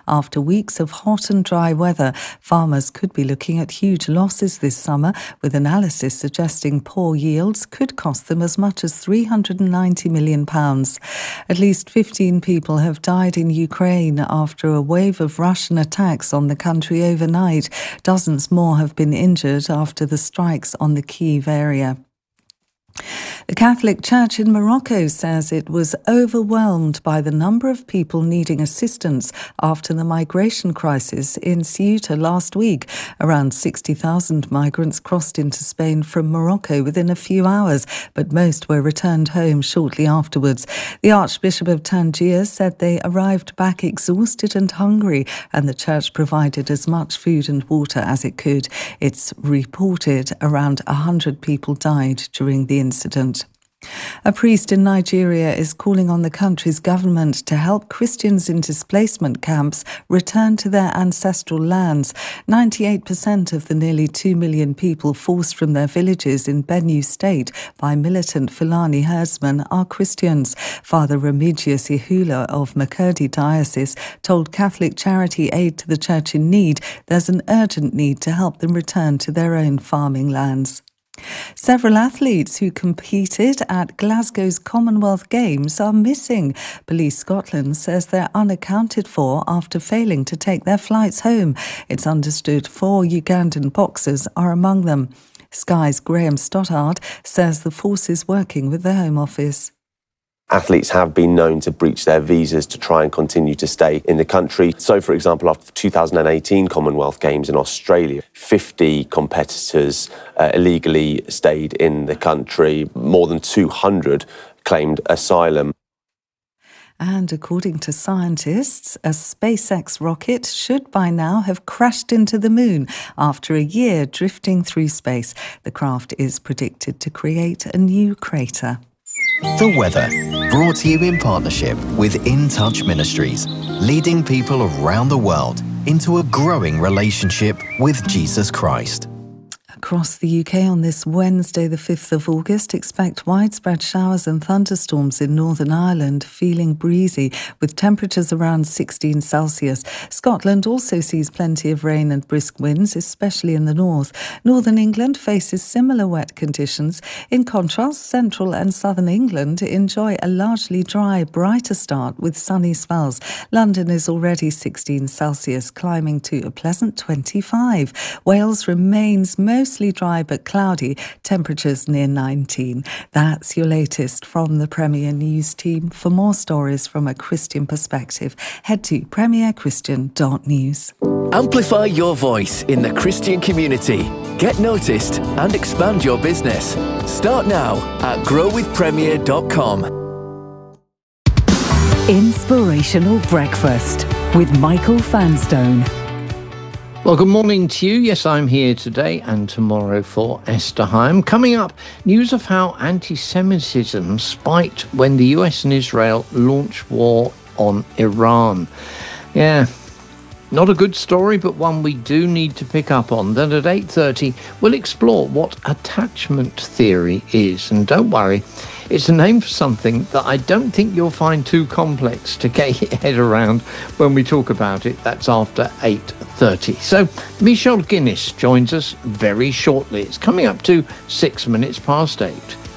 After weeks of hot and dry weather, farmers could be looking at huge losses this summer, with analysis suggesting poor yields could cost them as much as £390 million. At least 15 people have died in Ukraine after a wave of Russian attacks on the country overnight. Dozens more have been injured after the strikes on the Kyiv area. The Catholic Church in Morocco says it was overwhelmed by the number of people needing assistance after the migration crisis in Ceuta last week. Around 60,000 migrants crossed into Spain from Morocco within a few hours, but most were returned home shortly afterwards. The Archbishop of Tangier said they arrived back exhausted and hungry, and the church provided as much food and water as it could. It's reported around 100 people died during the incident. A priest in Nigeria is calling on the country's government to help Christians in displacement camps return to their ancestral lands. 98% of the nearly 2 million people forced from their villages in Benue State by militant Fulani herdsmen are Christians. Father Remigius Ihula of Makurdi Diocese told Catholic Charity Aid to the Church in Need there's an urgent need to help them return to their own farming lands. Several athletes who competed at Glasgow's Commonwealth Games are missing. Police Scotland says they're unaccounted for after failing to take their flights home. It's understood 4 Ugandan boxers are among them. Sky's Graham Stoddard says the force is working with the Home Office. Athletes have been known to breach their visas to try and continue to stay in the country. So, for example, after the 2018 Commonwealth Games in Australia, 50 competitors illegally stayed in the country. More than 200 claimed asylum. And according to scientists, a SpaceX rocket should by now have crashed into the moon after a year drifting through space. The craft is predicted to create a new crater. The weather, brought to you in partnership with In Touch Ministries, leading people around the world into a growing relationship with Jesus Christ. Across the UK on this Wednesday, the 5th of August, expect widespread showers and thunderstorms in Northern Ireland, feeling breezy, with temperatures around 16 Celsius. Scotland also sees plenty of rain and brisk winds, especially in the north. Northern England faces similar wet conditions. In contrast, central and southern England enjoy a largely dry, brighter start with sunny spells. London is already 16 Celsius, climbing to a pleasant 25. Wales remains mostly dry but cloudy, temperatures near 19. That's your latest from the Premier News team. For more stories from a Christian perspective, head to premierchristian.news. Amplify your voice in the Christian community. Get noticed and expand your business. Start now at growwithpremier.com. Inspirational Breakfast with Michael Fanstone. Well, good morning to you. Yes, I'm here today and tomorrow for Esther Higham. Coming up, news of how anti-Semitism spiked when the US and Israel launched war on Iran. Yeah, not a good story, but one we do need to pick up on. Then at 8:30, we'll explore what attachment theory is. And don't worry, it's a name for something that I don't think you'll find too complex to get your head around when we talk about it. That's after 8:30. So Michelle Guinness joins us very shortly. It's coming up to 6 minutes past 8.